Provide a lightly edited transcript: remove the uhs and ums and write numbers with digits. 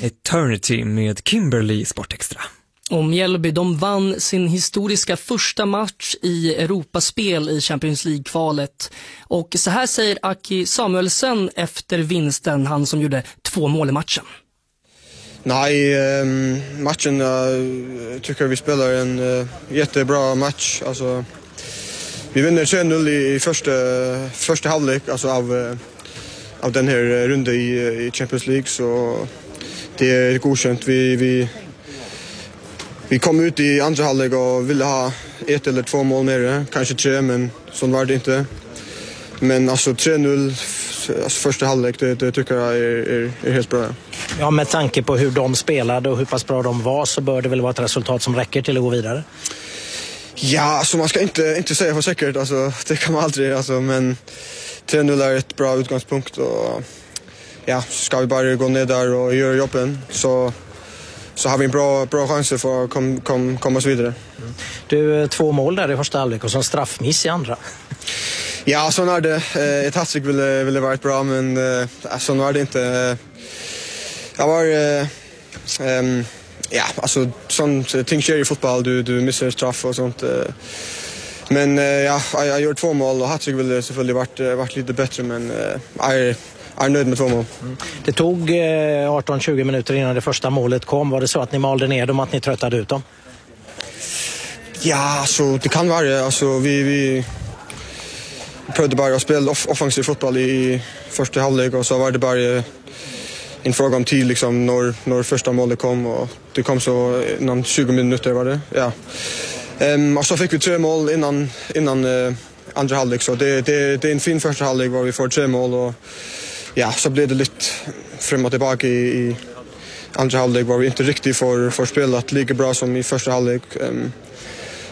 Eternity med Kimberly Sportextra. Och Mjällby, de vann sin historiska första match i Europaspel i Champions League-kvalet. Och så här säger Aki Samuelsen efter vinsten, han som gjorde 2 mål i matchen. Nej, matchen tycker vi spelar en jättebra match. Alltså, vi vinner 3-0 i första halvlek, alltså av den här runden i Champions League, så det är godkänt. Vi kom ut i andra halvlek och ville ha 1 eller 2 mål mer, kanske 3, men så var det inte. Men alltså 3-0 alltså första halvlek, det tycker jag är helt bra. Ja, med tanke på hur de spelade och hur pass bra de var, så bör det väl vara ett resultat som räcker till att gå vidare? Ja, alltså man ska inte säga för säkert, alltså, det kan man aldrig, alltså, men 3-0 är ett bra utgångspunkt, och ja, ska vi bara gå ner där och göra jobben, så har vi en bra chanser för att komma oss vidare. Du, 2 mål där i första halvlek och så en straffmiss i andra. Ja, så är det. Ett hattrick ville varit bra, men så är det inte. Jag var ja, alltså sånt ting sker i fotboll, du missar straff och sånt. Men ja, jag gjorde 2 mål, och hattrick ville selvfølgelig varit lite bättre, men är nöjd med 2 mål. Det tog 18-20 minuter innan det första målet kom. Var det så att ni malde ner dem, att ni tröttade ut dem? Ja, så det kan vara. Alltså, vi prövade bara att spela offensiv fotboll i första halvlek, och så var det bara en fråga om tid, liksom, när första målet kom, och det kom så innan 20 minuter var det. Ja. Och så fick vi 3 mål innan andra halvlek, så det är en fin första halvlek var vi får 3 mål, och ja, så blev det lite fram och tillbaka i andra halvlek, var vi inte riktigt får spelat lika bra som i första halvlek.